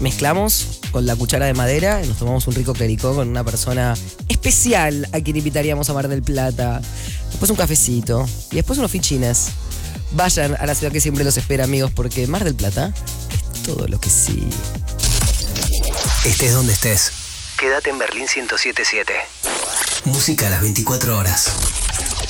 mezclamos con la cuchara de madera y nos tomamos un rico clericó con una persona especial a quien invitaríamos a Mar del Plata. Después un cafecito y después unos fichines. Vayan a la ciudad que siempre los espera, amigos, porque Mar del Plata es todo lo que sí. Estés donde estés, quédate en Berlín 107.7. Música a las 24 horas.